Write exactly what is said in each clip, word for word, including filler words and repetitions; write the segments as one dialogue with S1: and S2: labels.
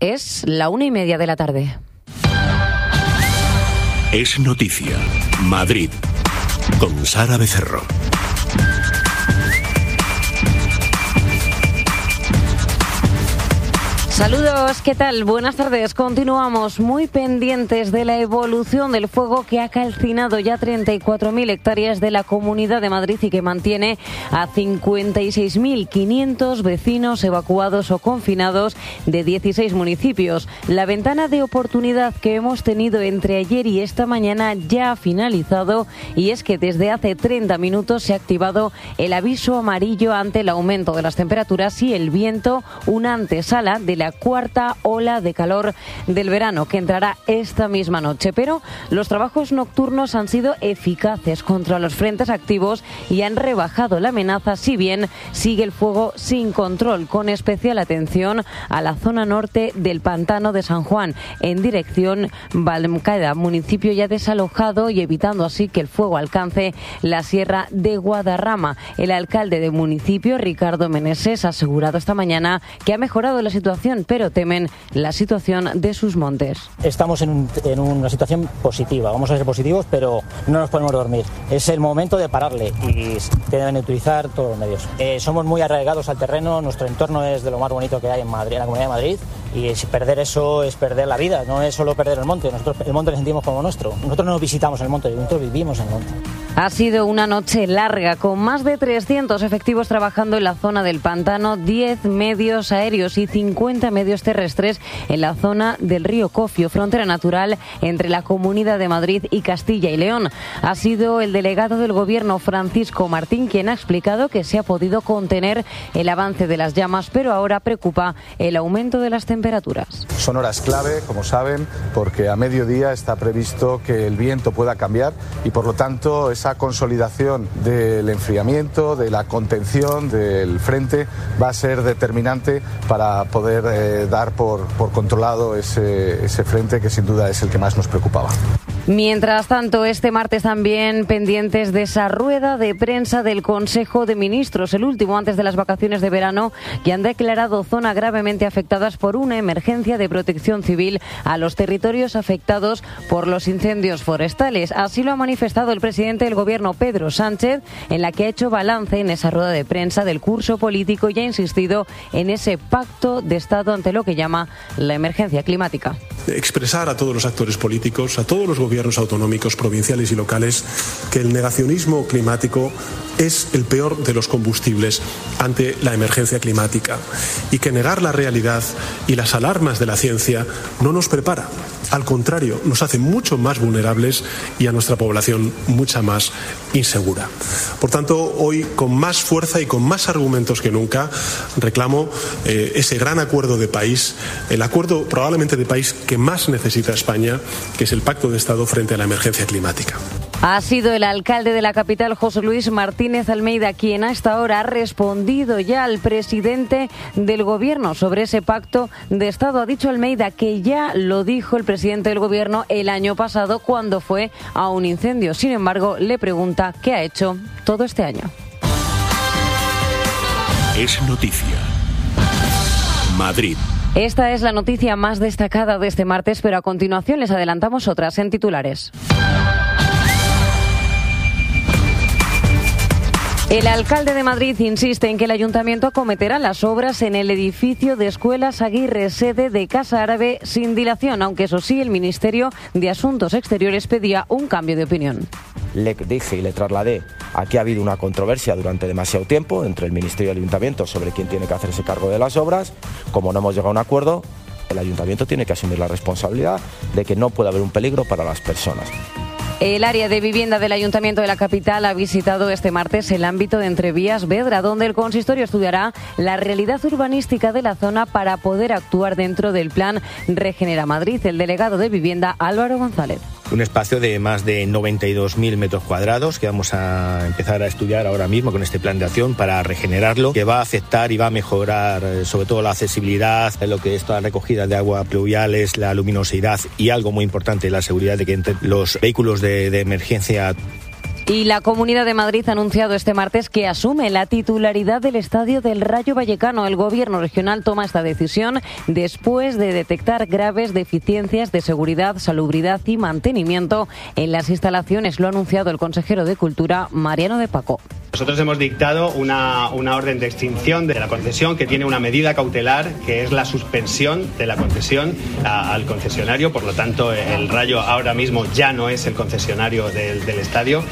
S1: Es la una y media de la tarde.
S2: Es noticia. Madrid. Con Sara Becerro.
S1: Saludos, ¿qué tal? Buenas tardes. Continuamos muy pendientes de la evolución del fuego que ha calcinado ya treinta y cuatro mil hectáreas de la Comunidad de Madrid y que mantiene a cincuenta y seis mil quinientos vecinos evacuados o confinados de dieciséis municipios. La ventana de oportunidad que hemos tenido entre ayer y esta mañana ya ha finalizado, y es que desde hace treinta minutos se ha activado el aviso amarillo ante el aumento de las temperaturas y el viento, una antesala de la cuarta ola de calor del verano que entrará esta misma noche. Pero los trabajos nocturnos han sido eficaces contra los frentes activos y han rebajado la amenaza, si bien sigue el fuego sin control, con especial atención a la zona norte del pantano de San Juan, en dirección Valmcada, municipio ya desalojado, y evitando así que el fuego alcance la sierra de Guadarrama. El alcalde del municipio, Ricardo Meneses, ha asegurado esta mañana que ha mejorado la situación, pero temen la situación de sus montes.
S3: Estamos en, un, en una situación positiva, vamos a ser positivos, pero no nos podemos dormir. Es el momento de pararle y deben utilizar todos los medios. Eh, somos muy arraigados al terreno, nuestro entorno es de lo más bonito que hay en Madrid, en la Comunidad de Madrid, y perder eso es perder la vida, no es solo perder el monte. Nosotros el monte lo sentimos como nuestro. Nosotros no visitamos el monte, nosotros vivimos en el monte.
S1: Ha sido una noche larga, con más de trescientos efectivos trabajando en la zona del pantano, diez medios aéreos y cincuenta medios terrestres en la zona del río Cofio, frontera natural entre la Comunidad de Madrid y Castilla y León. Ha sido el delegado del Gobierno, Francisco Martín, quien ha explicado que se ha podido contener el avance de las llamas, pero ahora preocupa el aumento de las temperaturas.
S4: Son horas clave, como saben, porque a mediodía está previsto que el viento pueda cambiar y, por lo tanto, esa consolidación del enfriamiento, de la contención del frente, va a ser determinante para poder eh, dar por, por controlado ese, ese frente, que sin duda es el que más nos preocupaba.
S1: Mientras tanto, este martes también pendientes de esa rueda de prensa del Consejo de Ministros, el último antes de las vacaciones de verano, que han declarado zona gravemente afectadas por una emergencia de protección civil a los territorios afectados por los incendios forestales. Así lo ha manifestado el presidente del Gobierno, Pedro Sánchez, en la que ha hecho balance en esa rueda de prensa del curso político y ha insistido en ese pacto de Estado ante lo que llama la emergencia climática.
S5: Expresar a todos los actores políticos, a todos los gobiernos autonómicos, provinciales y locales, que el negacionismo climático es el peor de los combustibles ante la emergencia climática y que negar la realidad y las alarmas de la ciencia no nos prepara. Al contrario, nos hace mucho más vulnerables y a nuestra población mucha más insegura. Por tanto, hoy, con más fuerza y con más argumentos que nunca, reclamo eh, ese gran acuerdo de país, el acuerdo probablemente de país que más necesita España, que es el Pacto de Estado frente a la emergencia climática.
S1: Ha sido el alcalde de la capital, José Luis Martínez Almeida, quien a esta hora ha respondido ya al presidente del Gobierno sobre ese pacto de Estado. Ha dicho Almeida que ya lo dijo el presidente del Gobierno el año pasado cuando fue a un incendio. Sin embargo, le pregunta qué ha hecho todo este año.
S2: Es noticia. Madrid.
S1: Esta es la noticia más destacada de este martes, pero a continuación les adelantamos otras en titulares. El alcalde de Madrid insiste en que el ayuntamiento acometerá las obras en el edificio de Escuelas Aguirre, sede de Casa Árabe, sin dilación, aunque eso sí, el Ministerio de Asuntos Exteriores pedía un cambio de opinión.
S6: Le dije y le trasladé a que ha habido una controversia durante demasiado tiempo entre el Ministerio y el Ayuntamiento sobre quién tiene que hacerse cargo de las obras. Como no hemos llegado a un acuerdo, el Ayuntamiento tiene que asumir la responsabilidad de que no puede haber un peligro para las personas.
S1: El área de vivienda del Ayuntamiento de la capital ha visitado este martes el ámbito de Entrevías Vedra, donde el consistorio estudiará la realidad urbanística de la zona para poder actuar dentro del plan Regenera Madrid. El delegado de Vivienda, Álvaro González.
S7: Un espacio de más de noventa y dos mil metros cuadrados que vamos a empezar a estudiar ahora mismo con este plan de acción para regenerarlo, que va a afectar y va a mejorar sobre todo la accesibilidad, lo que es toda la recogida de aguas pluviales, la luminosidad y algo muy importante, la seguridad de que entre los vehículos de, de emergencia
S1: Y la Comunidad de Madrid ha anunciado este martes que asume la titularidad del Estadio del Rayo Vallecano. El Gobierno regional toma esta decisión después de detectar graves deficiencias de seguridad, salubridad y mantenimiento en las instalaciones. Lo ha anunciado el consejero de Cultura, Mariano de Paco.
S8: Nosotros hemos dictado una, una orden de extinción de la concesión que tiene una medida cautelar, que es la suspensión de la concesión a, al concesionario. Por lo tanto, el Rayo ahora mismo ya no es el concesionario del, del estadio.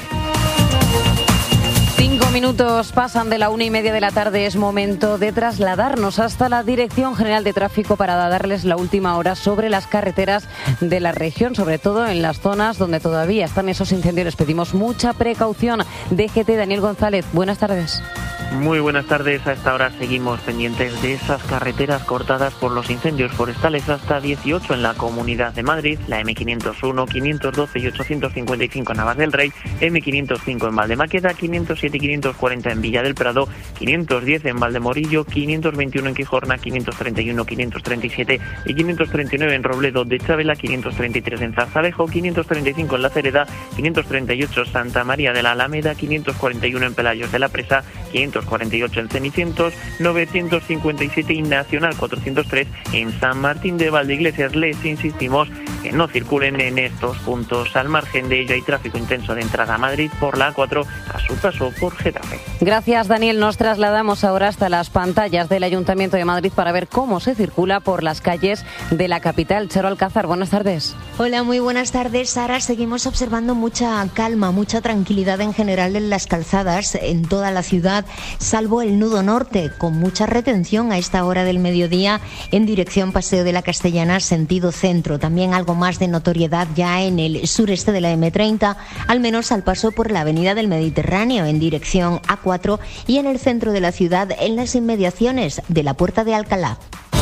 S1: Cinco minutos pasan de la una y media de la tarde. Es momento de trasladarnos hasta la Dirección General de Tráfico para darles la última hora sobre las carreteras de la región, sobre todo en las zonas donde todavía están esos incendios. Les pedimos mucha precaución. D G T, Daniel González, buenas tardes.
S9: Muy buenas tardes. A esta hora seguimos pendientes de esas carreteras cortadas por los incendios forestales, hasta dieciocho en la Comunidad de Madrid, la eme quinientos uno, quinientos doce y ochocientos cincuenta y cinco en Navas del Rey, eme quinientos cinco en Valdemaqueda, quinientos siete y quinientos cuarenta en Villa del Prado, quinientos diez en Valdemorillo, quinientos veintiuno en Quijorna, quinientos treinta y uno, quinientos treinta y siete y quinientos treinta y nueve en Robledo de Chavela, quinientos treinta y tres en Zarzalejo, quinientos treinta y cinco en La Cereda, quinientos treinta y ocho Santa María de la Alameda, quinientos cuarenta y uno en Pelayos de la Presa, quinientos cuarenta y ocho en Cenicientos, novecientos cincuenta y siete y Nacional cuatrocientos tres en San Martín de Valdeiglesias. Les insistimos que no circulen en estos puntos. Al margen de ello, hay tráfico intenso de entrada a Madrid por la A cuatro a su paso por Getafe.
S1: Gracias, Daniel. Nos trasladamos ahora hasta las pantallas del Ayuntamiento de Madrid para ver cómo se circula por las calles de la capital. Charo Alcázar, buenas tardes.
S10: Hola, muy buenas tardes, Sara. Seguimos observando mucha calma, mucha tranquilidad en general en las calzadas en toda la ciudad, salvo el nudo norte, con mucha retención a esta hora del mediodía en dirección Paseo de la Castellana, sentido centro. También algo más de notoriedad ya en el sureste de la eme treinta, al menos al paso por la Avenida del Mediterráneo en dirección a cuatro y en el centro de la ciudad en las inmediaciones de la Puerta de Alcalá.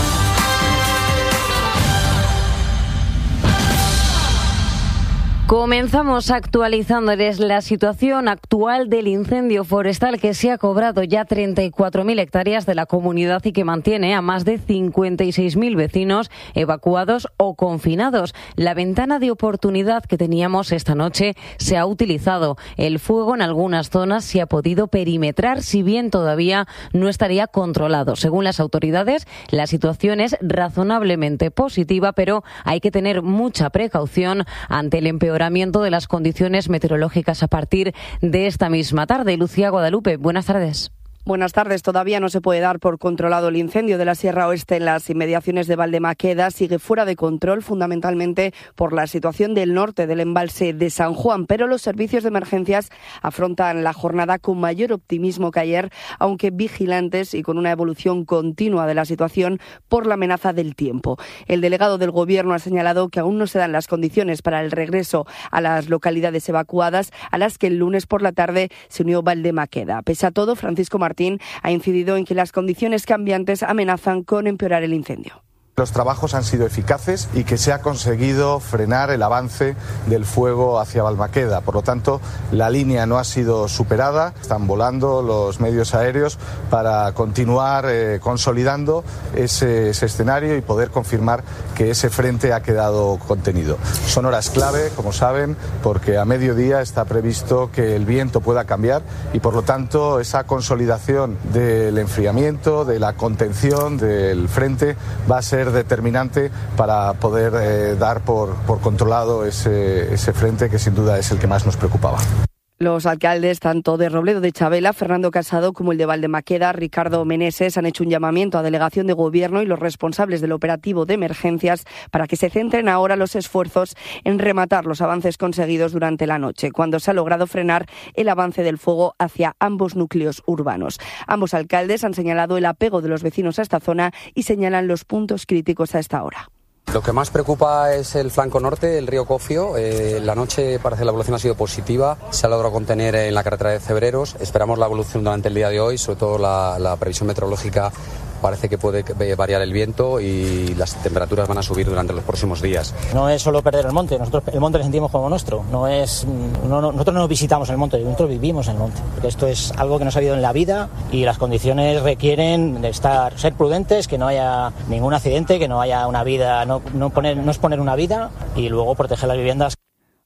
S1: Comenzamos actualizándoles la situación actual del incendio forestal que se ha cobrado ya treinta y cuatro mil hectáreas de la comunidad y que mantiene a más de cincuenta y seis mil vecinos evacuados o confinados. La ventana de oportunidad que teníamos esta noche se ha utilizado. El fuego en algunas zonas se ha podido perimetrar, si bien todavía no estaría controlado. Según las autoridades, la situación es razonablemente positiva, pero hay que tener mucha precaución ante el empeoramiento de las condiciones meteorológicas a partir de esta misma tarde. Lucía Guadalupe, buenas tardes.
S11: Buenas tardes. Todavía no se puede dar por controlado el incendio de la Sierra Oeste en las inmediaciones de Valdemaqueda. Sigue fuera de control, fundamentalmente por la situación del norte del embalse de San Juan, pero los servicios de emergencias afrontan la jornada con mayor optimismo que ayer, aunque vigilantes y con una evolución continua de la situación por la amenaza del tiempo. El delegado del Gobierno ha señalado que aún no se dan las condiciones para el regreso a las localidades evacuadas, a las que el lunes por la tarde se unió Valdemaqueda. Pese a todo, Francisco Martín ha incidido en que las condiciones cambiantes amenazan con empeorar el incendio.
S4: Los trabajos han sido eficaces y que se ha conseguido frenar el avance del fuego hacia Balmaqueda. Por lo tanto, la línea no ha sido superada. Están volando los medios aéreos para continuar eh, consolidando ese, ese escenario y poder confirmar que ese frente ha quedado contenido. Son horas clave, como saben, porque a mediodía está previsto que el viento pueda cambiar y, por lo tanto, esa consolidación del enfriamiento, de la contención del frente va a ser determinante para poder eh, dar por, por controlado ese, ese frente que sin duda es el que más nos preocupaba.
S11: Los alcaldes tanto de Robledo de Chavela, Fernando Casado, como el de Valdemaqueda, Ricardo Meneses, han hecho un llamamiento a delegación de gobierno y los responsables del operativo de emergencias para que se centren ahora los esfuerzos en rematar los avances conseguidos durante la noche, cuando se ha logrado frenar el avance del fuego hacia ambos núcleos urbanos. Ambos alcaldes han señalado el apego de los vecinos a esta zona y señalan los puntos críticos a esta hora.
S12: Lo que más preocupa es el flanco norte, el río Cofio. Eh, la noche parece que la evolución ha sido positiva. Se ha logrado contener en la carretera de Cebreros. Esperamos la evolución durante el día de hoy, sobre todo la, la previsión meteorológica. Parece que puede variar el viento y las temperaturas van a subir durante los próximos días.
S3: No es solo perder el monte, nosotros el monte lo sentimos como nuestro. No es, no, no, nosotros no visitamos el monte, nosotros vivimos en el monte. Porque esto es algo que nos ha habido en la vida y las condiciones requieren de estar, ser prudentes, que no haya ningún accidente, que no haya una vida, no, no, poner, no exponer una vida y luego proteger las viviendas.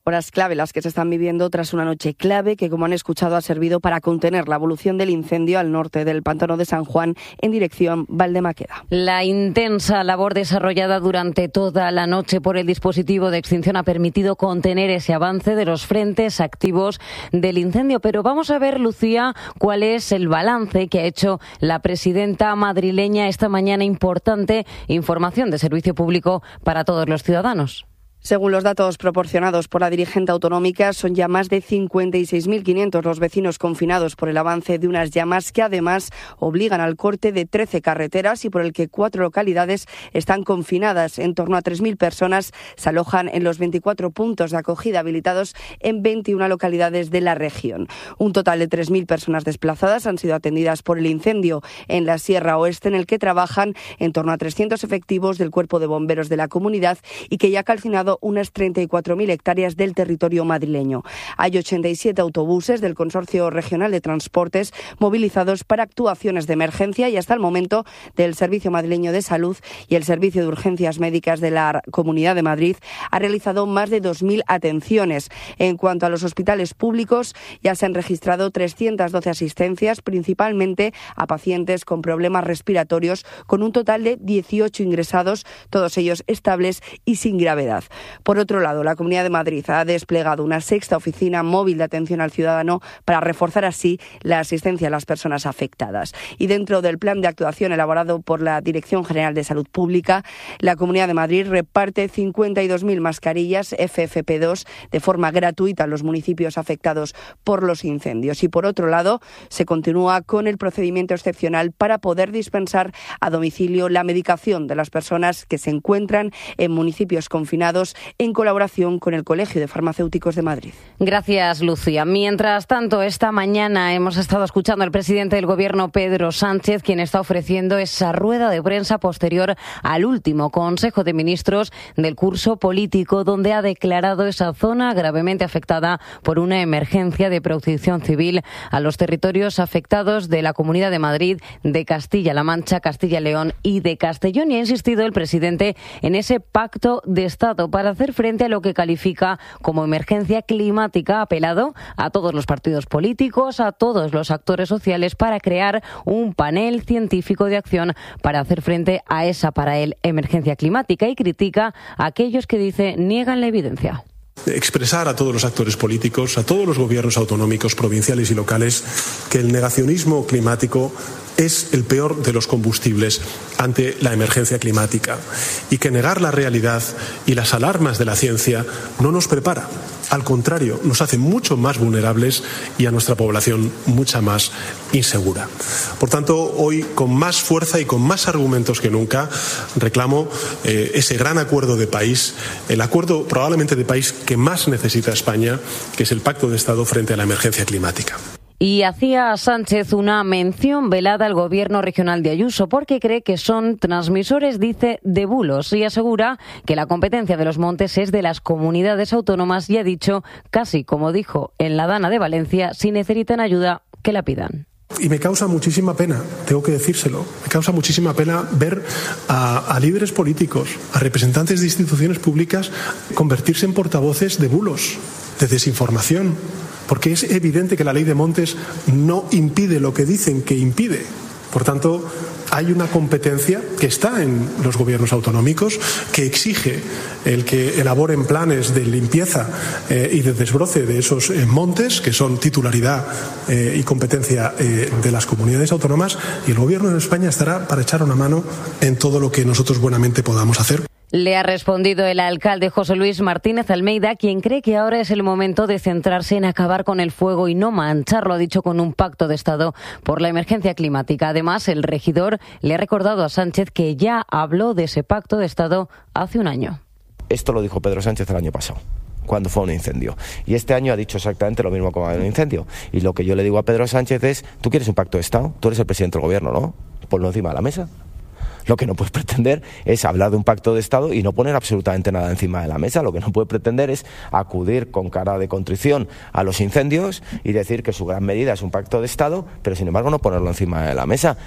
S11: Horas clave las que se están viviendo tras una noche clave que, como han escuchado, ha servido para contener la evolución del incendio al norte del pantano de San Juan en dirección Valdemaqueda.
S1: La intensa labor desarrollada durante toda la noche por el dispositivo de extinción ha permitido contener ese avance de los frentes activos del incendio. Pero vamos a ver, Lucía, cuál es el balance que ha hecho la presidenta madrileña esta mañana. Importante información de servicio público para todos los ciudadanos.
S11: Según los datos proporcionados por la dirigente autonómica, son ya más de cincuenta y seis mil quinientos los vecinos confinados por el avance de unas llamas que además obligan al corte de trece carreteras y por el que cuatro localidades están confinadas. En torno a tres mil personas se alojan en los veinticuatro puntos de acogida habilitados en veintiuna localidades de la región. Un total de tres mil personas desplazadas han sido atendidas por el incendio en la Sierra Oeste, en el que trabajan en torno a trescientos efectivos del Cuerpo de Bomberos de la comunidad y que ya ha calcinado unas treinta y cuatro mil hectáreas del territorio madrileño. Hay ochenta y siete autobuses del Consorcio Regional de Transportes movilizados para actuaciones de emergencia y hasta el momento del Servicio Madrileño de Salud y el Servicio de Urgencias Médicas de la Comunidad de Madrid ha realizado más de dos mil atenciones. En cuanto a los hospitales públicos, ya se han registrado trescientas doce asistencias, principalmente a pacientes con problemas respiratorios, con un total de dieciocho ingresados, todos ellos estables y sin gravedad. Por otro lado, la Comunidad de Madrid ha desplegado una sexta oficina móvil de atención al ciudadano para reforzar así la asistencia a las personas afectadas. Y dentro del plan de actuación elaborado por la Dirección General de Salud Pública, la Comunidad de Madrid reparte cincuenta y dos mil mascarillas F F P dos de forma gratuita a los municipios afectados por los incendios. Y por otro lado, se continúa con el procedimiento excepcional para poder dispensar a domicilio la medicación de las personas que se encuentran en municipios confinados, en colaboración con el Colegio de Farmacéuticos de Madrid.
S1: Gracias, Lucía. Mientras tanto, esta mañana hemos estado escuchando al presidente del Gobierno, Pedro Sánchez, quien está ofreciendo esa rueda de prensa posterior al último Consejo de Ministros del curso político, donde ha declarado esa zona gravemente afectada por una emergencia de protección civil a los territorios afectados de la Comunidad de Madrid, de Castilla-La Mancha, Castilla y León y de Castellón. Y ha insistido el presidente en ese pacto de Estado para hacer frente a lo que califica como emergencia climática. Ha apelado a todos los partidos políticos, a todos los actores sociales para crear un panel científico de acción para hacer frente a esa, para él, emergencia climática, y critica a aquellos que, dice, niegan la evidencia.
S5: Expresar a todos los actores políticos, a todos los gobiernos autonómicos, provinciales y locales, que el negacionismo climático es el peor de los combustibles ante la emergencia climática y que negar la realidad y las alarmas de la ciencia no nos prepara. Al contrario, nos hace mucho más vulnerables y a nuestra población mucha más insegura. Por tanto, hoy, con más fuerza y con más argumentos que nunca, reclamo eh, ese gran acuerdo de país, el acuerdo probablemente de país que más necesita España, que es el Pacto de Estado frente a la emergencia climática.
S1: Y hacía Sánchez una mención velada al Gobierno regional de Ayuso porque cree que son transmisores, dice, de bulos, y asegura que la competencia de los montes es de las comunidades autónomas y ha dicho, casi como dijo en la Dana de Valencia, si necesitan ayuda, que la pidan.
S5: Y me causa muchísima pena, tengo que decírselo, me causa muchísima pena ver a, a líderes políticos, a representantes de instituciones públicas convertirse en portavoces de bulos, de desinformación, porque es evidente que la ley de montes no impide lo que dicen que impide. Por tanto, hay una competencia que está en los gobiernos autonómicos que exige el que elaboren planes de limpieza eh, y de desbroce de esos eh, montes, que son titularidad eh, y competencia eh, de las comunidades autónomas, y el Gobierno de España estará para echar una mano en todo lo que nosotros buenamente podamos hacer.
S1: Le ha respondido el alcalde José Luis Martínez Almeida, quien cree que ahora es el momento de centrarse en acabar con el fuego y no mancharlo, ha dicho, con un pacto de Estado por la emergencia climática. Además, el regidor le ha recordado a Sánchez que ya habló de ese pacto de Estado hace un año.
S6: Esto lo dijo Pedro Sánchez el año pasado, cuando fue un incendio. Y este año ha dicho exactamente lo mismo como un incendio. Y lo que yo le digo a Pedro Sánchez es, ¿tú quieres un pacto de Estado? Tú eres el presidente del gobierno, ¿no? Ponlo encima de la mesa. Lo que no puedes pretender es hablar de un pacto de Estado y no poner absolutamente nada encima de la mesa. Lo que no puede pretender es acudir con cara de contrición a los incendios y decir que su gran medida es un pacto de Estado, pero sin embargo no ponerlo encima de la mesa.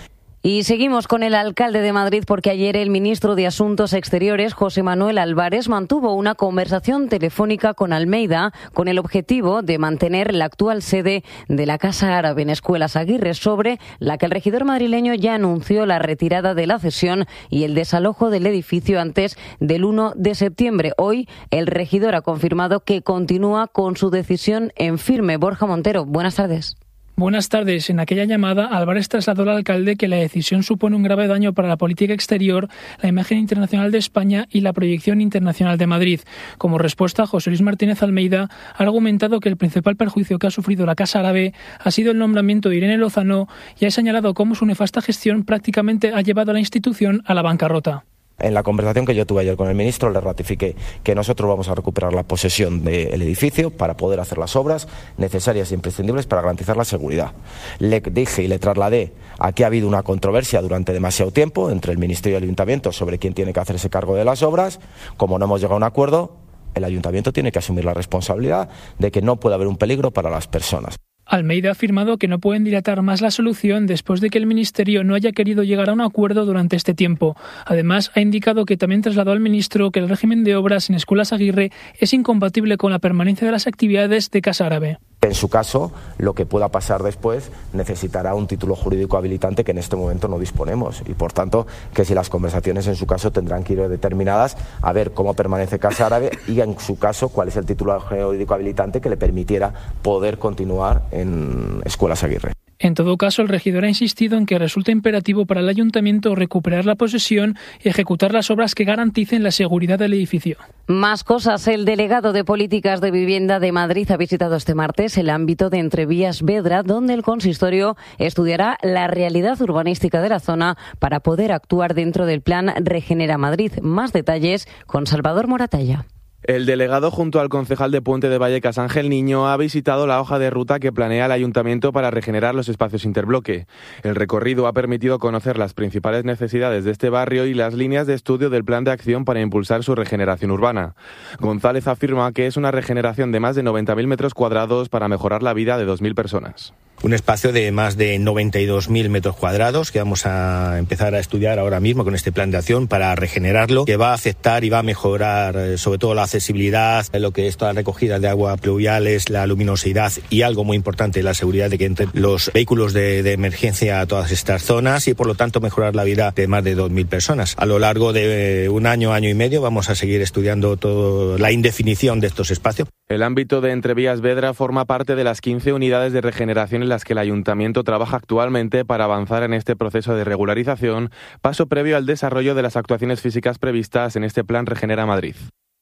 S1: Y seguimos con el alcalde de Madrid porque ayer el ministro de Asuntos Exteriores, José Manuel Álvarez, mantuvo una conversación telefónica con Almeida con el objetivo de mantener la actual sede de la Casa Árabe en Escuelas Aguirre, sobre la que el regidor madrileño ya anunció la retirada de la cesión y el desalojo del edificio antes del uno de septiembre. Hoy el regidor ha confirmado que continúa con su decisión en firme. Borja Montero, buenas tardes.
S13: Buenas tardes. En aquella llamada, Álvarez trasladó al alcalde que la decisión supone un grave daño para la política exterior, la imagen internacional de España y la proyección internacional de Madrid. Como respuesta, José Luis Martínez Almeida ha argumentado que el principal perjuicio que ha sufrido la Casa Árabe ha sido el nombramiento de Irene Lozano y ha señalado cómo su nefasta gestión prácticamente ha llevado a la institución a la bancarrota.
S6: En la conversación que yo tuve ayer con el ministro le ratifiqué que nosotros vamos a recuperar la posesión del edificio para poder hacer las obras necesarias e imprescindibles para garantizar la seguridad. Le dije y le trasladé a que ha habido una controversia durante demasiado tiempo entre el Ministerio y el Ayuntamiento sobre quién tiene que hacerse cargo de las obras. Como no hemos llegado a un acuerdo, el Ayuntamiento tiene que asumir la responsabilidad de que no puede haber un peligro para las personas.
S13: Almeida ha afirmado que no pueden dilatar más la solución después de que el Ministerio no haya querido llegar a un acuerdo durante este tiempo. Además, ha indicado que también trasladó al ministro que el régimen de obras en Escuelas Aguirre es incompatible con la permanencia de las actividades de Casa Árabe.
S6: En su caso, lo que pueda pasar después necesitará un título jurídico habilitante que en este momento no disponemos y, por tanto, que si las conversaciones en su caso tendrán que ir determinadas a ver cómo permanece Casa Árabe y, en su caso, cuál es el título jurídico habilitante que le permitiera poder continuar en Escuelas Aguirre.
S13: En todo caso, el regidor ha insistido en que resulta imperativo para el ayuntamiento recuperar la posesión y ejecutar las obras que garanticen la seguridad del edificio.
S1: Más cosas. El delegado de Políticas de Vivienda de Madrid ha visitado este martes el ámbito de Entrevías Vedra, donde el consistorio estudiará la realidad urbanística de la zona para poder actuar dentro del plan Regenera Madrid. Más detalles con Salvador Moratalla.
S14: El delegado, junto al concejal de Puente de Vallecas, Ángel Niño, ha visitado la hoja de ruta que planea el ayuntamiento para regenerar los espacios interbloque. El recorrido ha permitido conocer las principales necesidades de este barrio y las líneas de estudio del plan de acción para impulsar su regeneración urbana. González afirma que es una regeneración de más de noventa mil metros cuadrados para mejorar la vida de dos mil personas.
S7: Un espacio de más de noventa y dos mil metros cuadrados que vamos a empezar a estudiar ahora mismo con este plan de acción para regenerarlo, que va a afectar y va a mejorar sobre todo la accesibilidad, lo que es todas las recogidas de agua pluviales, la luminosidad y algo muy importante, la seguridad de que entren los vehículos de, de emergencia a todas estas zonas y por lo tanto mejorar la vida de más de dos mil personas. A lo largo de un año, año y medio vamos a seguir estudiando toda la indefinición de estos espacios.
S14: El ámbito de Entrevías Vedra forma parte de las quince unidades de regeneración en las que el ayuntamiento trabaja actualmente para avanzar en este proceso de regularización, paso previo al desarrollo de las actuaciones físicas previstas en este plan Regenera Madrid.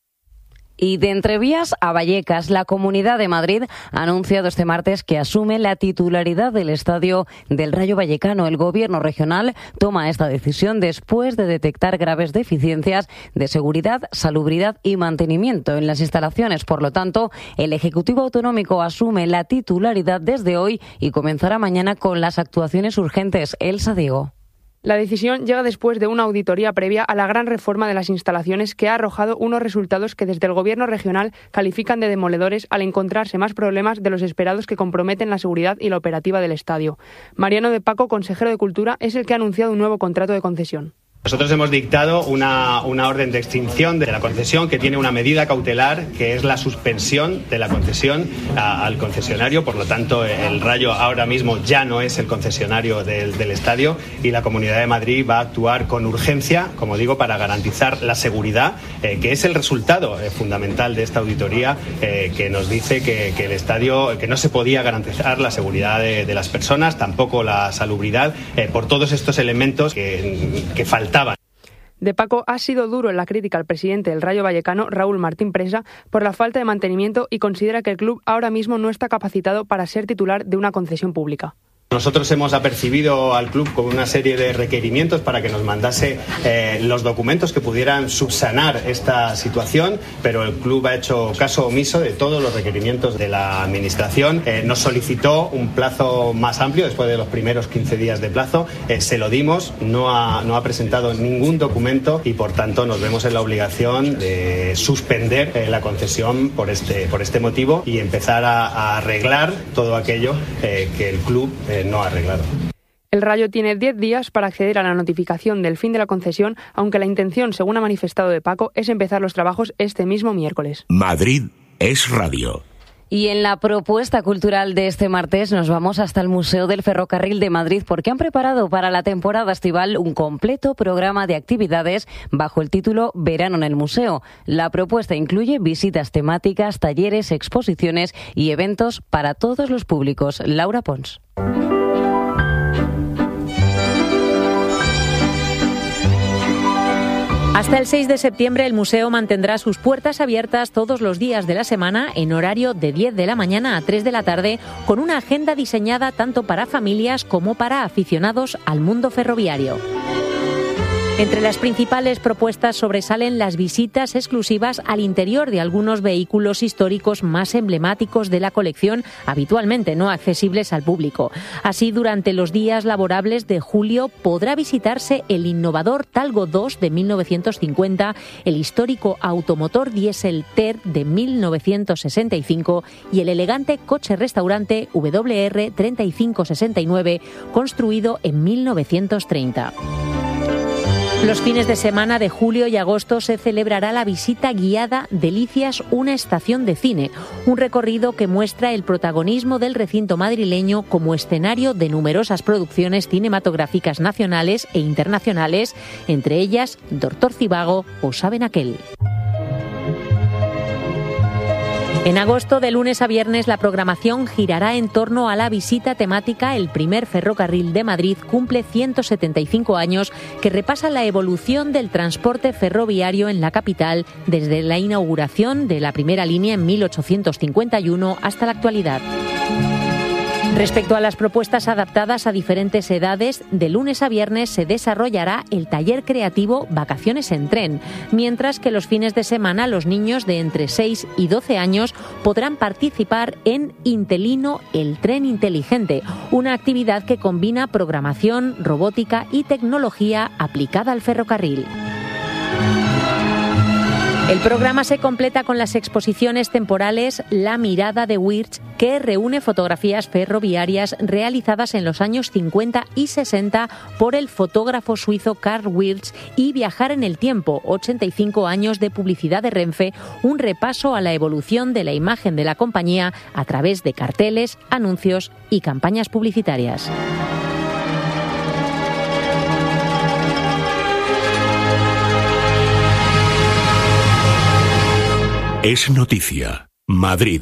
S1: Y de Entrevías a Vallecas, la Comunidad de Madrid ha anunciado este martes que asume la titularidad del estadio del Rayo Vallecano. El Gobierno regional toma esta decisión después de detectar graves deficiencias de seguridad, salubridad y mantenimiento en las instalaciones. Por lo tanto, el Ejecutivo Autonómico asume la titularidad desde hoy y comenzará mañana con las actuaciones urgentes. Elsa Diego.
S15: La decisión llega después de una auditoría previa a la gran reforma de las instalaciones que ha arrojado unos resultados que desde el Gobierno regional califican de demoledores al encontrarse más problemas de los esperados que comprometen la seguridad y la operativa del estadio. Mariano de Paco, consejero de Cultura, es el que ha anunciado un nuevo contrato de concesión.
S8: Nosotros hemos dictado una, una orden de extinción de la concesión que tiene una medida cautelar que es la suspensión de la concesión a, al concesionario. Por lo tanto, el Rayo ahora mismo ya no es el concesionario del, del estadio y la Comunidad de Madrid va a actuar con urgencia, como digo, para garantizar la seguridad, eh, que es el resultado eh, fundamental de esta auditoría eh, que nos dice que, que el estadio, que no se podía garantizar la seguridad de, de las personas, tampoco la salubridad, eh, por todos estos elementos que, que faltan.
S15: De Paco ha sido duro en la crítica al presidente del Rayo Vallecano, Raúl Martín Presa, por la falta de mantenimiento y considera que el club ahora mismo no está capacitado para ser titular de una concesión pública.
S8: Nosotros hemos apercibido al club con una serie de requerimientos para que nos mandase eh, los documentos que pudieran subsanar esta situación, pero el club ha hecho caso omiso de todos los requerimientos de la administración. Eh, nos solicitó un plazo más amplio después de los primeros quince días de plazo. Eh, se lo dimos, no ha, no ha presentado ningún documento y por tanto nos vemos en la obligación de suspender eh, la concesión por este, por este motivo y empezar a, a arreglar todo aquello eh, que el club eh, no ha arreglado.
S15: El Rayo tiene diez días para acceder a la notificación del fin de la concesión, aunque la intención, según ha manifestado de Paco, es empezar los trabajos este mismo miércoles.
S2: Madrid es radio.
S1: Y en la propuesta cultural de este martes nos vamos hasta el Museo del Ferrocarril de Madrid porque han preparado para la temporada estival un completo programa de actividades bajo el título Verano en el Museo. La propuesta incluye visitas temáticas, talleres, exposiciones y eventos para todos los públicos. Laura Pons.
S16: Hasta el seis de septiembre el museo mantendrá sus puertas abiertas todos los días de la semana en horario de diez de la mañana a tres de la tarde, con una agenda diseñada tanto para familias como para aficionados al mundo ferroviario. Entre las principales propuestas sobresalen las visitas exclusivas al interior de algunos vehículos históricos más emblemáticos de la colección, habitualmente no accesibles al público. Así, durante los días laborables de julio podrá visitarse el innovador Talgo dos de mil novecientos cincuenta, el histórico automotor diésel T E R de mil novecientos sesenta y cinco y el elegante coche-restaurante W R treinta y cinco sesenta y nueve, construido en mil novecientos treinta. Los fines de semana de julio y agosto se celebrará la visita guiada Delicias, una estación de cine, un recorrido que muestra el protagonismo del recinto madrileño como escenario de numerosas producciones cinematográficas nacionales e internacionales, entre ellas Doctor Zivago o Saben aquel. En agosto, de lunes a viernes, la programación girará en torno a la visita temática El primer ferrocarril de Madrid cumple ciento setenta y cinco años, que repasa la evolución del transporte ferroviario en la capital desde la inauguración de la primera línea en mil ochocientos cincuenta y uno hasta la actualidad. Respecto a las propuestas adaptadas a diferentes edades, de lunes a viernes se desarrollará el taller creativo Vacaciones en Tren, mientras que los fines de semana los niños de entre seis y doce años podrán participar en Intelino, el tren inteligente, una actividad que combina programación, robótica y tecnología aplicada al ferrocarril. El programa se completa con las exposiciones temporales La mirada de Wirch, que reúne fotografías ferroviarias realizadas en los años cincuenta y sesenta por el fotógrafo suizo Karl Wirch, y Viajar en el tiempo, ochenta y cinco años de publicidad de Renfe, un repaso a la evolución de la imagen de la compañía a través de carteles, anuncios y campañas publicitarias.
S2: Es noticia. Madrid.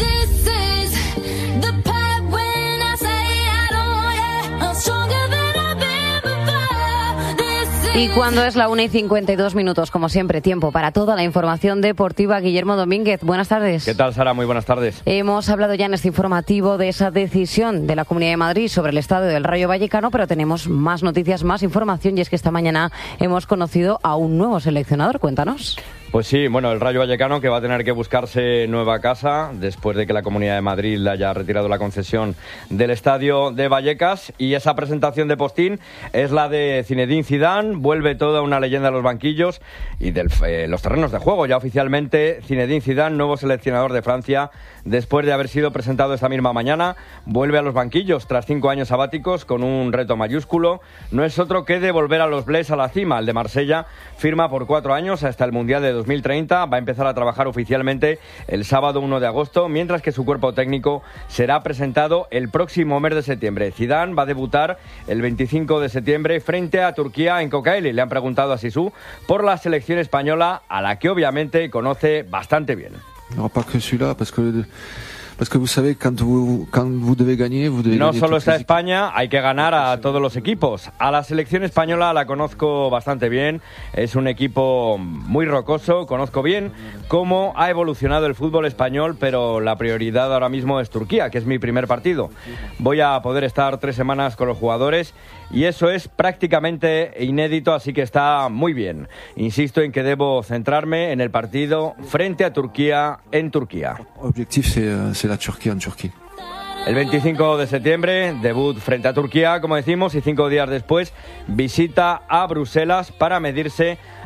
S1: Y cuando es la una y cincuenta y dos minutos, como siempre, tiempo para toda la información deportiva. Guillermo Domínguez, buenas tardes.
S17: ¿Qué tal, Sara? Muy buenas tardes.
S1: Hemos hablado ya en este informativo de esa decisión de la Comunidad de Madrid sobre el estadio del Rayo Vallecano, pero tenemos más noticias, más información, y es que esta mañana hemos conocido a un nuevo seleccionador. Cuéntanos.
S17: Pues sí, bueno, el Rayo Vallecano, que va a tener que buscarse nueva casa después de que la Comunidad de Madrid le haya retirado la concesión del estadio de Vallecas, y esa presentación de postín es la de Zinedine Zidane. Vuelve toda una leyenda a los banquillos y de eh, los terrenos de juego. Ya oficialmente Zinedine Zidane, nuevo seleccionador de Francia, después de haber sido presentado esta misma mañana, vuelve a los banquillos tras cinco años sabáticos con un reto mayúsculo. No es otro que devolver a los Blés a la cima. El de Marsella firma por cuatro años hasta el Mundial de dos mil treinta. Va a empezar a trabajar oficialmente el sábado uno de agosto, mientras que su cuerpo técnico será presentado el próximo mes de septiembre. Zidane va a debutar el veinticinco de septiembre frente a Turquía en Kocaeli. Le han preguntado a Sisu por la selección española, a la que obviamente conoce bastante bien.
S18: No, pas que celui-là, parce que parce que vous savez quand vous quand vous devez gagner, vous devez
S17: No solo está España, hay que ganar a todos los equipos. A la selección española la conozco bastante bien, es un equipo muy rocoso, conozco bien cómo ha evolucionado el fútbol español, pero la prioridad ahora mismo es Turquía, que es mi primer partido. Voy a poder estar tres semanas con los jugadores y eso es prácticamente inédito, así que está muy bien. Insisto en que debo centrarme en el partido frente a Turquía en Turquía.
S18: Objectif c'est c'est la Turquía en Turquía.
S17: El veinticinco de septiembre, debut frente a Turquía, como decimos, y cinco días después, visita a Bruselas para medirse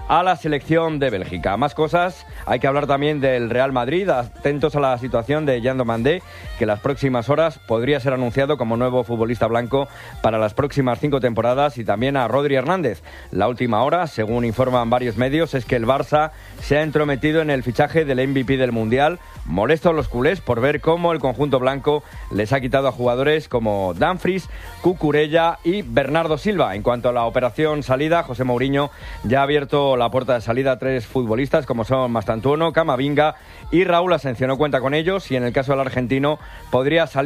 S17: a la selección de Bélgica. Más cosas, hay que hablar también del Real Madrid, atentos a la situación de Jean Domandé, que en las próximas horas podría ser anunciado como nuevo futbolista blanco para las próximas cinco temporadas, y también a Rodri Hernández. La última hora, según informan varios medios, es que el Barça se ha entrometido en el fichaje del M V P del Mundial. Molestos los culés por ver cómo el conjunto blanco les ha quitado a jugadores como Dumfries, Cucurella y Bernardo Silva. En cuanto a la operación salida, José Mourinho ya ha abierto la puerta de salida a tres futbolistas como son Mastantuono, Camavinga y Raúl Asencio. No cuenta con ellos y en el caso del argentino podría salir